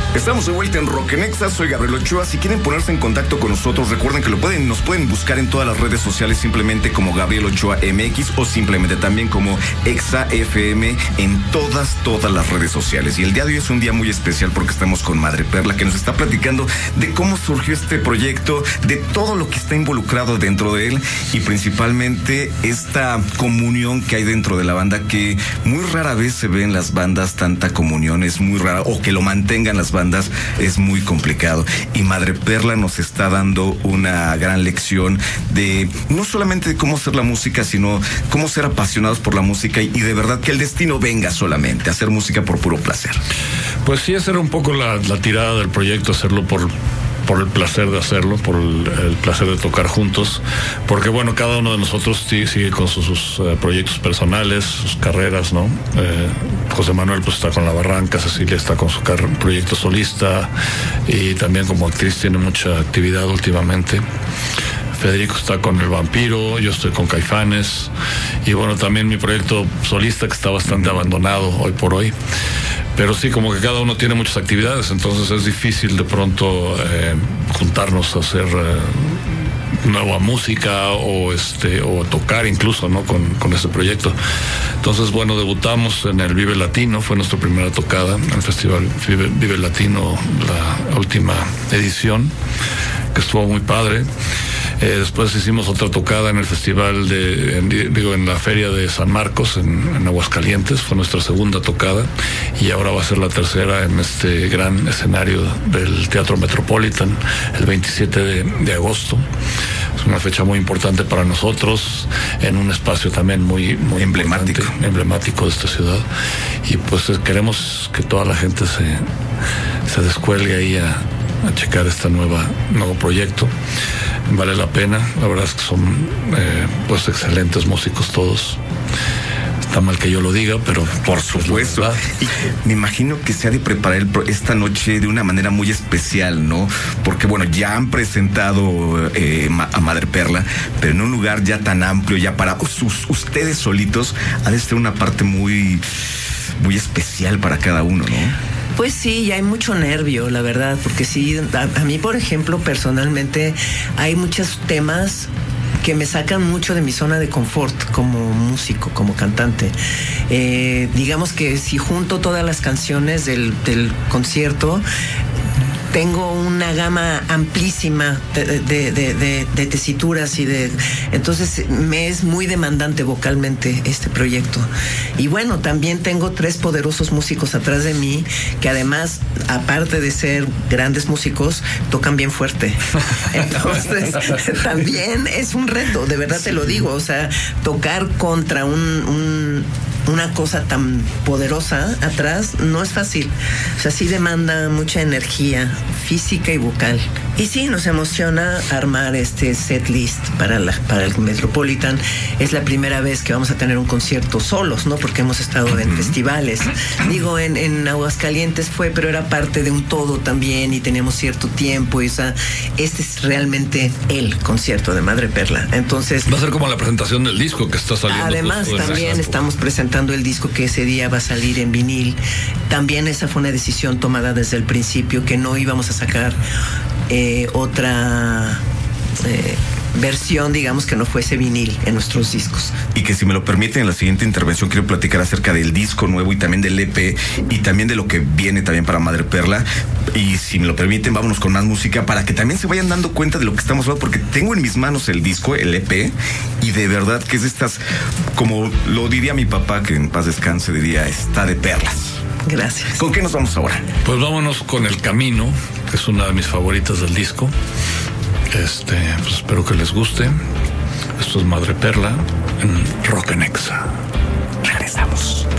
Estamos de vuelta en Rock en Exa, soy Gabriel Ochoa. Si quieren ponerse en contacto con nosotros, recuerden que nos pueden buscar en todas las redes sociales simplemente como Gabriel Ochoa MX o simplemente también como Exa FM en todas las redes sociales. Y el día de hoy es un día muy especial porque estamos con Madre Perla, que nos está platicando de cómo surgió este proyecto, de todo lo que está involucrado dentro de él y principalmente esta comunión que hay dentro de la banda, que muy rara vez se ve en las bandas tanta comunión, es muy rara, o que lo mantengan las bandas es muy complicado. Y Madre Perla nos está dando una gran lección de no solamente de cómo hacer la música, sino cómo ser apasionados por la música y de verdad que el destino venga solamente, hacer música por puro placer. Pues sí, esa era un poco la tirada del proyecto, hacerlo por el placer de hacerlo, por el placer de tocar juntos, porque bueno, cada uno de nosotros sigue con sus proyectos personales, sus carreras, ¿no? José Manuel pues está con La Barranca, Cecilia está con su proyecto solista y también como actriz tiene mucha actividad últimamente. Federico está con El Vampiro, yo estoy con Caifanes y bueno, también mi proyecto solista que está bastante abandonado hoy por hoy. Pero sí, como que cada uno tiene muchas actividades, entonces es difícil de pronto juntarnos a hacer nueva música o tocar incluso, ¿no? con este proyecto. Entonces, bueno, debutamos en el Vive Latino, fue nuestra primera tocada en el Festival Vive Latino, la última edición, que estuvo muy padre. Después hicimos otra tocada en el festival en la feria de San Marcos en Aguascalientes, fue nuestra segunda tocada y ahora va a ser la tercera en este gran escenario del Teatro Metropolitan el 27 de agosto. Es una fecha muy importante para nosotros, en un espacio también muy emblemático de esta ciudad, y pues queremos que toda la gente se descuelgue ahí a checar este nuevo proyecto. Vale la pena, la verdad es que son pues excelentes músicos todos. Está mal que yo lo diga, pero por supuesto. Y me imagino que se ha de preparar esta noche de una manera muy especial, ¿no? Porque bueno, ya han presentado a Madre Perla, pero en un lugar ya tan amplio, ya para ustedes solitos, ha de ser una parte muy, muy especial para cada uno, ¿no? Pues sí, ya hay mucho nervio, la verdad, porque sí, a mí, por ejemplo, personalmente, hay muchos temas que me sacan mucho de mi zona de confort como músico, como cantante. Digamos que si junto todas las canciones del concierto, tengo una gama amplísima de tesituras entonces me es muy demandante vocalmente este proyecto. Y bueno, también tengo 3 poderosos músicos atrás de mí que además, aparte de ser grandes músicos, tocan bien fuerte. Entonces, también es un reto, de verdad te lo digo. O sea, tocar contra una cosa tan poderosa atrás no es fácil. O sea, sí demanda mucha energía física y vocal. Y sí, nos emociona armar este set list para el Metropolitan. Es la primera vez que vamos a tener un concierto solos, ¿no? Porque hemos estado en festivales. Digo, en Aguascalientes pero era parte de un todo también y teníamos cierto tiempo. Y, o sea, este es realmente el concierto de Madre Perla. Entonces, va a ser como la presentación del disco que está saliendo. Además, también estamos presentando el disco que ese día va a salir en vinil. También esa fue una decisión tomada desde el principio, que no íbamos a sacar otra versión, digamos, que no fuese vinil en nuestros discos. Y que si me lo permiten, en la siguiente intervención quiero platicar acerca del disco nuevo y también del EP y también de lo que viene también para Madre Perla. Y si me lo permiten, vámonos con más música para que también se vayan dando cuenta de lo que estamos hablando, porque tengo en mis manos el disco, el EP, y de verdad que es de estas, como lo diría mi papá, que en paz descanse, diría, está de perlas. Gracias. ¿Con qué nos vamos ahora? Pues vámonos con El Camino, que es una de mis favoritas del disco. Pues espero que les guste. Esto es Madre Perla en Rock en Exa. Regresamos.